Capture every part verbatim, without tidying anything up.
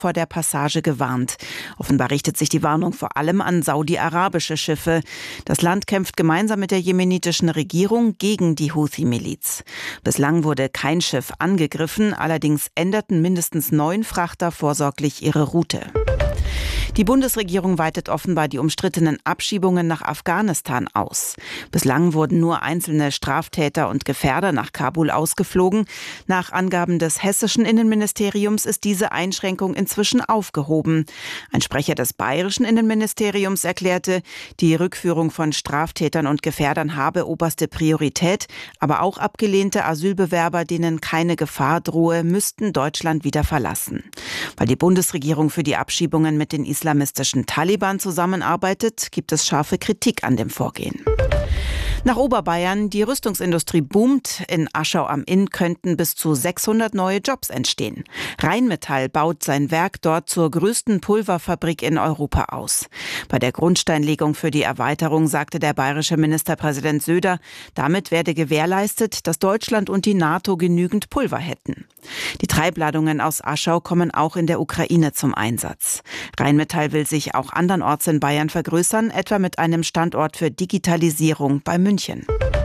vor der Passage gewarnt. Offenbar richtet sich die Warnung vor allem an saudi-arabische Schiffe. Das Land kämpft gemeinsam mit der jemenitischen Regierung gegen die Houthi-Miliz. Bislang wurde kein Schiff angegriffen, allerdings änderten mindestens neun Frachter vorsorglich ihre Route. Die Bundesregierung weitet offenbar die umstrittenen Abschiebungen nach Afghanistan aus. Bislang wurden nur einzelne Straftäter und Gefährder nach Kabul ausgeflogen. Nach Angaben des hessischen Innenministeriums ist diese Einschränkung inzwischen aufgehoben. Ein Sprecher des bayerischen Innenministeriums erklärte, die Rückführung von Straftätern und Gefährdern habe oberste Priorität, aber auch abgelehnte Asylbewerber, denen keine Gefahr drohe, müssten Deutschland wieder verlassen. Weil die Bundesregierung für die Abschiebungen mit den islamistischen Taliban zusammenarbeitet, gibt es scharfe Kritik an dem Vorgehen. Nach Oberbayern, die Rüstungsindustrie boomt. In Aschau am Inn könnten bis zu sechshundert neue Jobs entstehen. Rheinmetall baut sein Werk dort zur größten Pulverfabrik in Europa aus. Bei der Grundsteinlegung für die Erweiterung sagte der bayerische Ministerpräsident Söder, damit werde gewährleistet, dass Deutschland und die NATO genügend Pulver hätten. Die Treibladungen aus Aschau kommen auch in der Ukraine zum Einsatz. Rheinmetall will sich auch andernorts in Bayern vergrößern, etwa mit einem Standort für Digitalisierung bei München.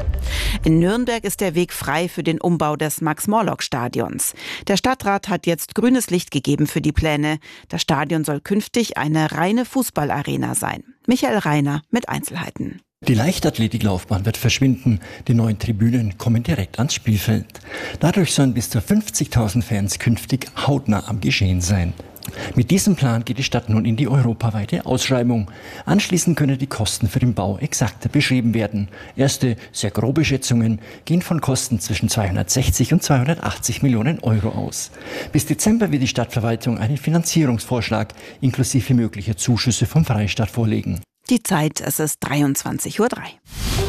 In Nürnberg ist der Weg frei für den Umbau des Max-Morlock-Stadions. Der Stadtrat hat jetzt grünes Licht gegeben für die Pläne. Das Stadion soll künftig eine reine Fußballarena sein. Michael Reiner mit Einzelheiten. Die Leichtathletiklaufbahn wird verschwinden. Die neuen Tribünen kommen direkt ans Spielfeld. Dadurch sollen bis zu fünfzigtausend Fans künftig hautnah am Geschehen sein. Mit diesem Plan geht die Stadt nun in die europaweite Ausschreibung. Anschließend können die Kosten für den Bau exakter beschrieben werden. Erste, sehr grobe Schätzungen gehen von Kosten zwischen zweihundertsechzig und zweihundertachtzig Millionen Euro aus. Bis Dezember wird die Stadtverwaltung einen Finanzierungsvorschlag inklusive möglicher Zuschüsse vom Freistaat vorlegen. Die Zeit, es ist dreiundzwanzig Uhr drei.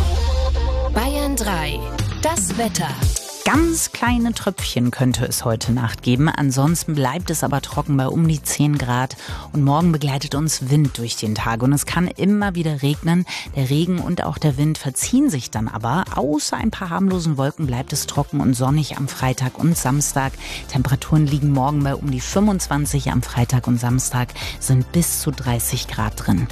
Bayern drei, das Wetter. Ganz kleine Tröpfchen könnte es heute Nacht geben. Ansonsten bleibt es aber trocken bei um die zehn Grad. Und morgen begleitet uns Wind durch den Tag. Und es kann immer wieder regnen. Der Regen und auch der Wind verziehen sich dann aber. Außer ein paar harmlosen Wolken bleibt es trocken und sonnig am Freitag und Samstag. Temperaturen liegen morgen bei um die fünfundzwanzig. Am Freitag und Samstag sind bis zu dreißig Grad drin.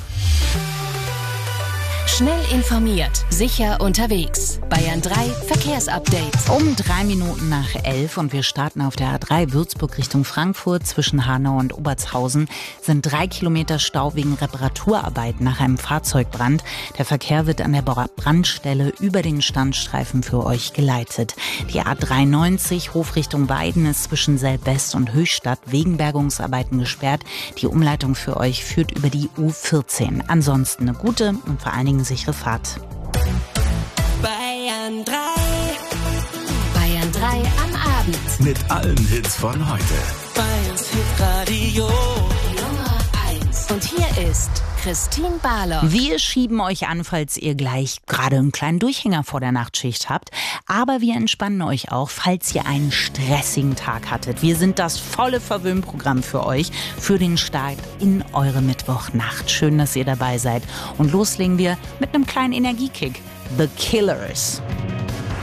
Schnell informiert, sicher unterwegs. Bayern drei Verkehrsupdate. Um drei Minuten nach elf und wir starten auf der A drei Würzburg Richtung Frankfurt. Zwischen Hanau und Obertshausen sind drei Kilometer Stau wegen Reparaturarbeiten nach einem Fahrzeugbrand. Der Verkehr wird an der Brandstelle über den Standstreifen für euch geleitet. Die A dreiundneunzig Hof Richtung Weiden ist zwischen Selb-West und Höchstadt wegen Bergungsarbeiten gesperrt. Die Umleitung für euch führt über die U vierzehn. Ansonsten eine gute und vor allen Dingen sichere Fahrt. Bayern drei. Bayern drei am Abend. Mit allen Hits von heute. Bayerns Hitradio Nummer eins. Und hier ist Christine Barlock. Wir schieben euch an, falls ihr gleich gerade einen kleinen Durchhänger vor der Nachtschicht habt. Aber wir entspannen euch auch, falls ihr einen stressigen Tag hattet. Wir sind das volle Verwöhnprogramm für euch, für den Start in eure Mittwochnacht. Schön, dass ihr dabei seid. Und loslegen wir mit einem kleinen Energiekick. The Killers.